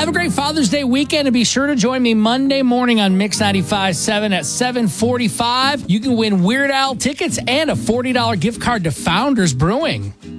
Have a great Father's Day weekend, and be sure to join me Monday morning on Mix 95.7 at 7:45. You can win Weird Al tickets and a $40 gift card to Founders Brewing.